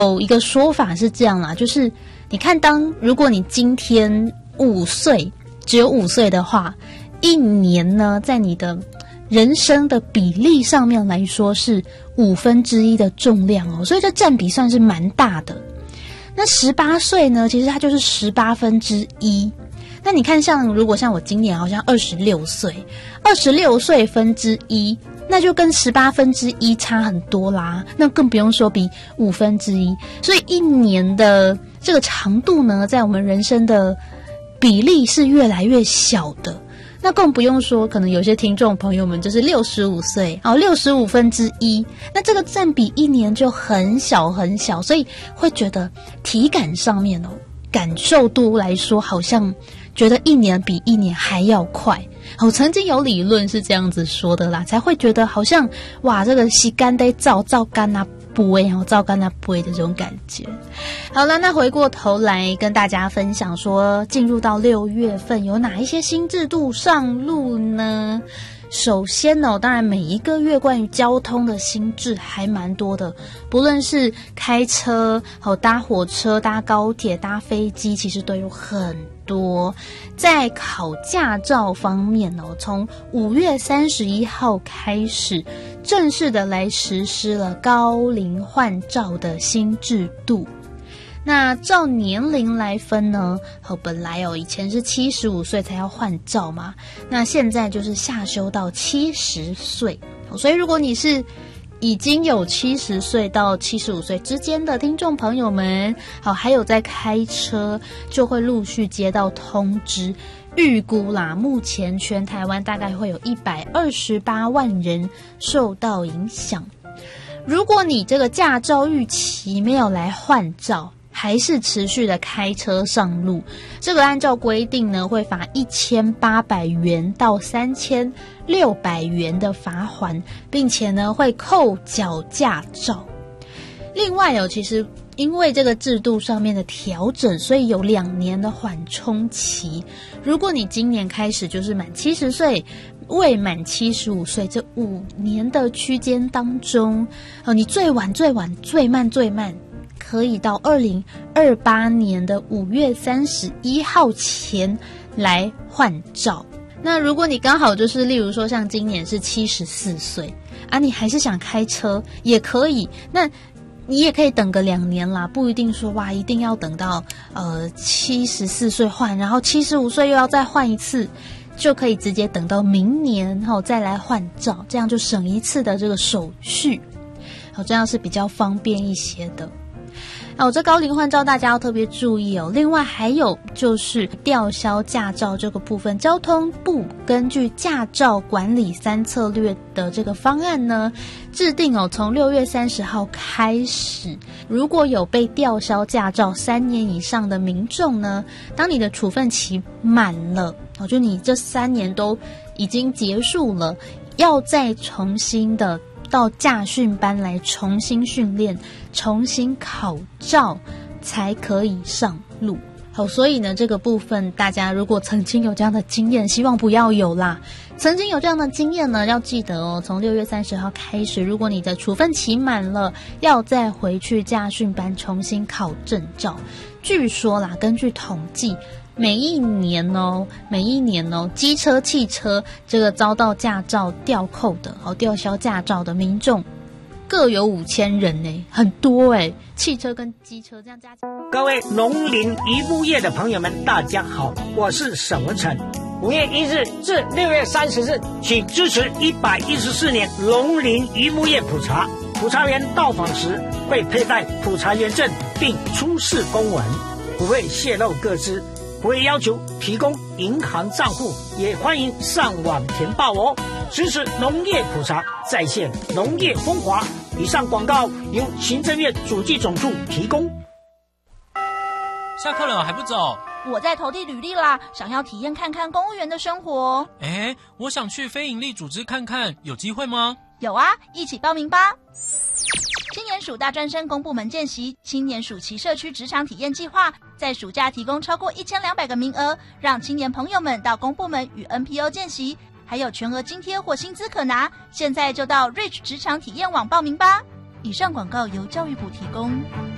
有一个说法是这样啦，就是你看如果你今天5岁，只有5岁的话，一年呢在你的人生的比例上面来说是1/5的重量哦，所以这占比算是蛮大的。那18岁呢，其实它就是1/8。那你看如果像我今年好像26岁，26岁分之一，那就跟1/8差很多啦，那更不用说比1/5。所以一年的这个长度呢，在我们人生的比例是越来越小的。那更不用说，可能有些听众朋友们就是65岁，65/1，那这个占比一年就很小很小，所以会觉得体感上面感受度来说，好像觉得一年比一年还要快。我曾经有理论是这样子说的啦，才会觉得好像哇，这个时间在照干啊杯，然后照干啊杯的这种感觉。好了，那回过头来跟大家分享说，进入到6月份有哪一些新制度上路呢？首先呢，当然每一个月关于交通的新制还蛮多的，不论是开车、搭火车、搭高铁、搭飞机，其实都有很多。在考驾照方面从5月31号开始，正式的来实施了高龄换照的新制度。那照年龄来分呢，本来以前是75岁才要换照嘛，那现在就是下修到70岁。所以如果你是已经有70岁到75岁之间的听众朋友们，还有在开车，就会陆续接到通知。预估啦，目前全台湾大概会有128万人受到影响。如果你这个驾照逾期没有来换照，还是持续的开车上路，这个按照规定呢，会罚1800元到3600元的罚锾，并且呢会扣缴驾照。另外其实因为这个制度上面的调整，所以有2年的缓冲期。如果你今年开始就是满70岁，未满75岁，这5年的区间当中，你最慢可以到2028年的5月31号前来换照。那如果你刚好就是例如说像今年是74岁啊，你还是想开车也可以，那你也可以等个2年啦，不一定说哇一定要等到74岁换，然后75岁又要再换一次，就可以直接等到明年再来换照，这样就省一次的这个手续，这样是比较方便一些的。这高龄换照大家要特别注意另外还有就是吊销驾照这个部分，交通部根据驾照管理3策略的这个方案呢，制定从6月30号开始，如果有被吊销驾照3年以上的民众呢，当你的处分期满了，就你这3年都已经结束了，要再重新的到驾训班来重新训练，重新考照才可以上路。所以呢这个部分大家如果曾经有这样的经验，希望不要有啦。曾经有这样的经验呢，要记得从6月30号开始，如果你的处分期满了，要再回去驾训班重新考证照。据说啦，根据统计，每一年机车、汽车这个遭到驾照吊扣的吊销驾照的民众各有5000人很多汽车跟机车这样加起来。 各位农林渔牧业的朋友们，大家好，我是沈文成。5月1日至6月30日，请支持114年农林渔牧业普查。普查员到访时会佩戴普查员证，并出示公文，不会泄露个资，不会要求提供银行账户，也欢迎上网填报支持农业普查，再现农业风华。以上广告由行政院主计总处提供。 下课了还不走？ 我在投递履历啦，想要体验看看公务员的生活。 我想去非营利组织看看，有机会吗？ 有啊，一起报名吧。青年署大专生公部门见习青年暑期社区职场体验计划，在暑假提供超过1200个名额，让青年朋友们到公部门与 NPO 见习，还有全额津贴或薪资可拿。现在就到 Reach 职场体验网报名吧。以上广告由教育部提供。